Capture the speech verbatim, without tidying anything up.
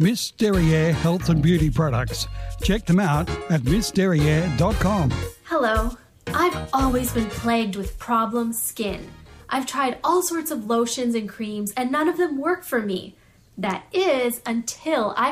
Miss Derriere Health and Beauty Products. Check them out at miss derriere dot com. Hello. I've always been plagued with problem skin. I've tried all sorts of lotions and creams and none of them work for me. That is until I